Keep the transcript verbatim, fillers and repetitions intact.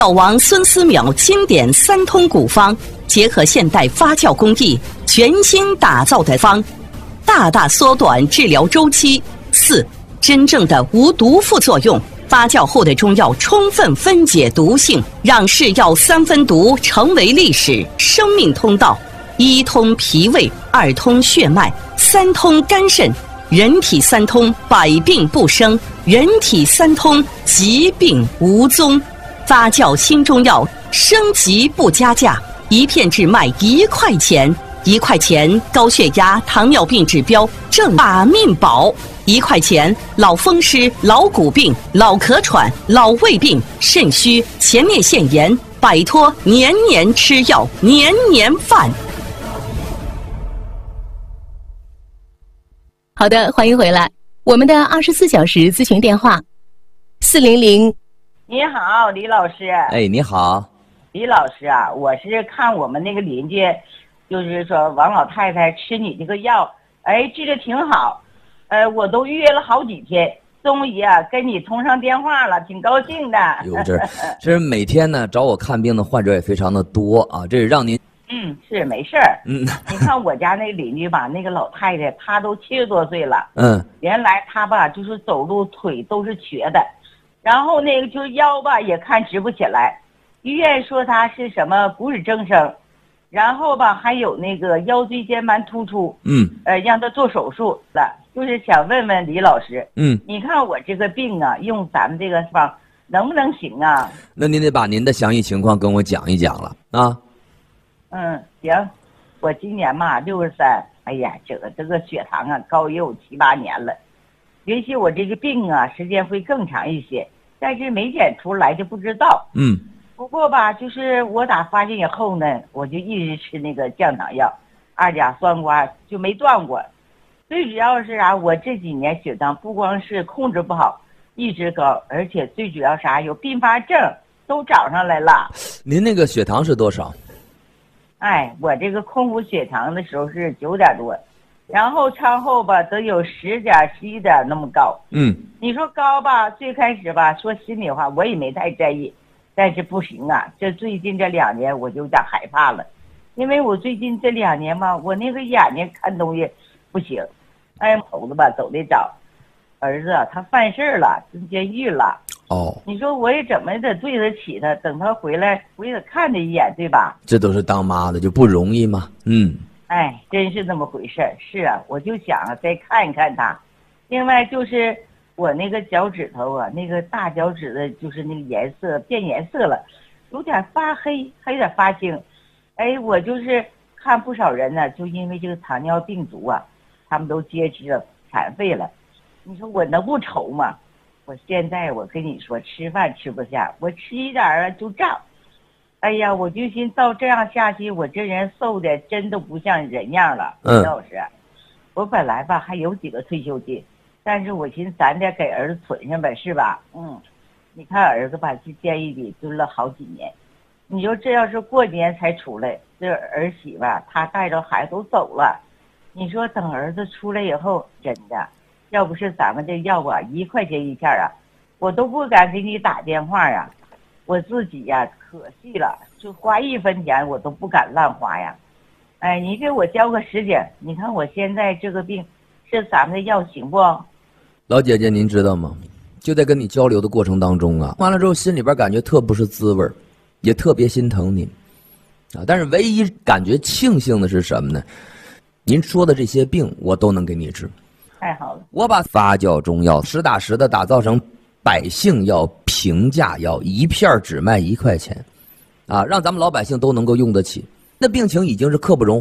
药王孙思邈经典三通古方，结合现代发酵工艺，全新打造的方，大大缩短治疗周期。四、真正的无毒副作用。发酵后的中药充分分解毒性，让是药三分毒成为历史。生命通道：一通脾胃，二通血脉，三通肝肾。人体三通，百病不生；人体三通，疾病无踪。发酵新中药，升级不加价，一片只卖一块钱，一块钱高血压、糖尿病指标正把命保。一块钱，老风湿、老骨病、老咳喘、老胃病、肾虚、前列腺炎，摆脱年年吃药、年年犯。 好的，欢迎回来。我们的二十四小时咨询电话：四零零。 你好，李老师。 哎，你好， 李老师啊，我是看我们那个邻居，就是说王老太太吃你这个药，哎，治得挺好。呃，我都预约了好几天，终于啊跟你通上电话了，挺高兴的。 有这，其实每天呢找我看病的患者也非常的多啊，这是让您嗯是没事儿。 嗯， 你看我家那个邻居吧，那个老太太她都七十多岁了， 嗯， 原来她吧就是走路腿都是瘸的，然后那个就是腰吧也看直不起来，医院说她是什么骨质增生。然后吧，还有那个腰椎间盘突出， 嗯， 呃，让他做手术了。就是想问问李老师， 嗯， 你看我这个病啊，用咱们这个方能不能行啊？ 那您得把您的详细情况跟我讲一讲了啊。 嗯，行，我今年嘛六十三，哎呀，这个这个血糖啊高也有七八年了，也许我这个病啊时间会更长一些，但是没检出来就不知道。 嗯。 不过吧，就是我打发现以后呢，我就一直吃那个降糖药，二甲双胍就没断过。最主要是啥？我这几年血糖不光是控制不好，一直高，而且最主要啥？有并发症都找上来了。 您那个血糖是多少？ 哎，我这个空腹血糖的时候是九点多，然后餐后吧得有十点、十一点那么高。 嗯， 你说高吧？最开始吧，说心里话，我也没太在意。但是不行啊，这最近这两年我就有点害怕了，因为我最近这两年嘛，我那个眼睛看东西不行，哎，猴子吧走得早，儿子啊他犯事了，进监狱了。 哦， 你说我也怎么得对得起他？等他回来，我也得看他一眼，对吧？ 这都是当妈的就不容易嘛。嗯， 哎，真是那么回事儿。是啊，我就想啊，再看一看他。另外就是。我那个脚趾头啊，那个大脚趾的，就是那个颜色变颜色了，有点发黑，还有点发青。哎，我就是看不少人呢，就因为这个糖尿病足啊，他们都截肢了、残废了。你说我能不愁吗？我现在我跟你说，吃饭吃不下，我吃一点啊就胀。哎呀，我就寻照这样下去，我这人瘦的真的不像人样了。 嗯， 老师，我本来吧还有几个退休金。但是我寻思咱得给儿子存上呗，是吧？嗯，你看儿子吧，去监狱里蹲了好几年，你说这要是过年才出来，这儿媳妇她带着孩子都走了，你说等儿子出来以后，真的，要不是咱们这药啊一块钱一片啊，我都不敢给你打电话呀，我自己呀可惜了，就花一分钱我都不敢乱花呀。哎，你给我交个实景，你看我现在这个病，是咱们的药行不？ 老姐姐，您知道吗？就在跟你交流的过程当中啊，完了之后心里边感觉特不是滋味，也特别心疼您啊。但是唯一感觉庆幸的是什么呢？您说的这些病我都能给你治， 太好了。 我把发酵中药实打实的打造成百姓药、平价药，一片只卖一块钱，啊，让咱们老百姓都能够用得起。那病情已经是刻不容缓。